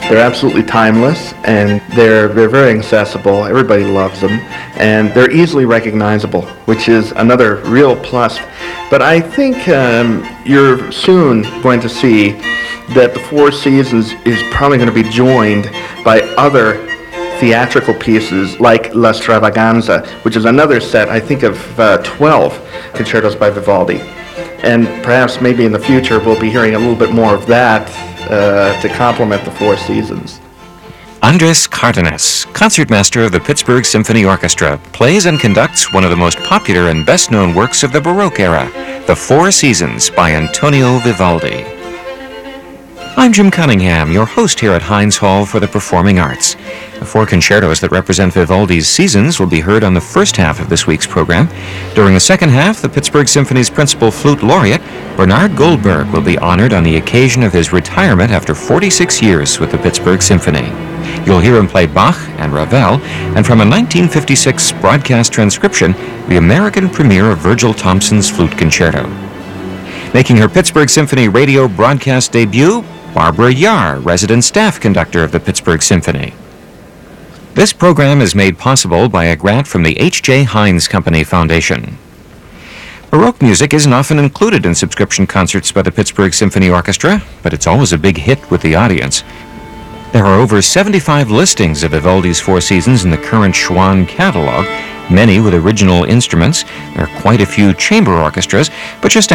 They're absolutely timeless, and they're very accessible. Everybody loves them, and they're easily recognizable, which is another real plus. But I think you're soon going to see that the Four Seasons is probably going to be joined by other theatrical pieces like La Stravaganza, which is another set, I think, of 12 concertos by Vivaldi. And perhaps maybe in the future we'll be hearing a little bit more of that to complement the Four Seasons. Andres Cardenas, concertmaster of the Pittsburgh Symphony Orchestra, plays and conducts one of the most popular and best-known works of the Baroque era, The Four Seasons by Antonio Vivaldi. I'm Jim Cunningham, your host here at Heinz Hall for the Performing Arts. The four concertos that represent Vivaldi's seasons will be heard on the first half of this week's program. During the second half, the Pittsburgh Symphony's principal flute laureate, Bernard Goldberg, will be honored on the occasion of his retirement after 46 years with the Pittsburgh Symphony. You'll hear him play Bach and Ravel, and from a 1956 broadcast transcription, the American premiere of Virgil Thompson's Flute Concerto. Making her Pittsburgh Symphony radio broadcast debut, Barbara Yar, resident staff conductor of the Pittsburgh Symphony. This program is made possible by a grant from the H.J. Heinz Company Foundation. Baroque music isn't often included in subscription concerts by the Pittsburgh Symphony Orchestra, but it's always a big hit with the audience. There are over 75 listings of Vivaldi's Four Seasons in the current Schwann catalog, many with original instruments. There are quite a few chamber orchestras, but just a